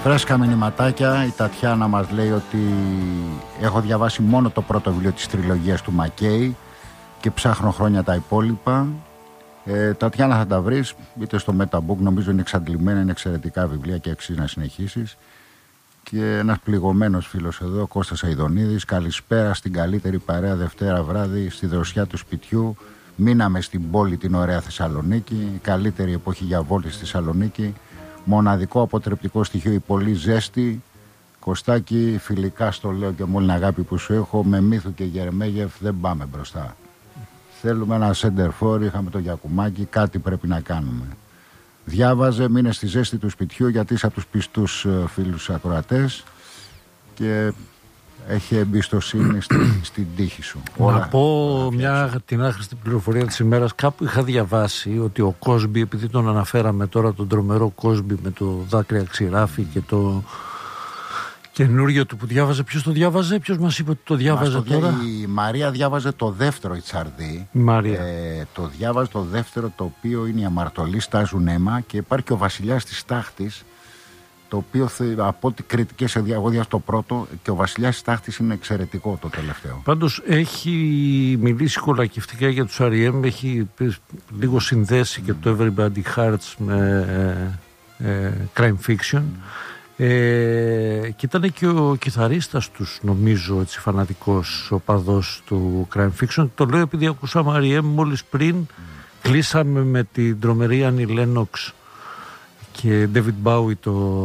Φρέσκα μηνυματάκια. Η Τατιάνα μας λέει ότι έχω διαβάσει μόνο το πρώτο βιβλίο της τριλογίας του Μακέι και ψάχνω χρόνια τα υπόλοιπα. Τατιάνα, θα τα βρεις είτε στο Metabook, νομίζω είναι εξαντλημένα, είναι εξαιρετικά βιβλία και αξίζει να συνεχίσεις. Και ένας πληγωμένος φίλος εδώ, Κώστας Αηδονίδης, καλησπέρα στην καλύτερη παρέα Δευτέρα βράδυ στη δροσιά του σπιτιού. Μείναμε στην πόλη την ωραία Θεσσαλονίκη, η καλύτερη εποχή για βόλτη στη Θεσσαλονίκη. Μοναδικό αποτρεπτικό στοιχείο η πολύ ζέστη. Κωστάκη, φιλικά στο λέω και με όλη την αγάπη που σου έχω, με Μίθου και Γερμέγεφ δεν πάμε μπροστά. Θέλουμε ένα σέντερφορ, είχαμε το Γιακουμάκι, κάτι πρέπει να κάνουμε. Διάβαζε, μείνε στη ζέστη του σπιτιού γιατί είσαι από τους πιστούς φίλους ακροατές και έχει εμπιστοσύνη στην τύχη σου. Να πω την άχρηστη πληροφορία της ημέρας. Κάπου είχα διαβάσει ότι ο Κόσμι, επειδή τον αναφέραμε τώρα, τον τρομερό Κόσμι με το δάκρυα ξηράφι και το καινούριο του που διάβαζε, ποιος το διάβαζε, ποιος μας είπε ότι το διάβαζε τώρα? Η Μαρία διάβαζε το δεύτερο, η Τσαρδί. Το διάβαζε το δεύτερο, το οποίο είναι οι αμαρτωλοί στάζουν αίμα, και υπάρχει και ο Βασιλιάς της Τάχτης, το οποίο από ό,τι κριτικές εγώ διάβασα το πρώτο, και ο Βασιλιάς της Τάχτης είναι εξαιρετικό το τελευταίο. Πάντως έχει μιλήσει κολακευτικά για τους R.E.M., έχει λίγο συνδέσει και το Everybody Hurts με Crime Fiction. Και ήταν και ο κιθαρίστας τους, νομίζω, έτσι φανατικός οπαδός του Crime Fiction. Το λέω επειδή ακούσαμε R.E.M. μόλις πριν. Κλείσαμε με την τρομερή Annie Lennox και David Bowie το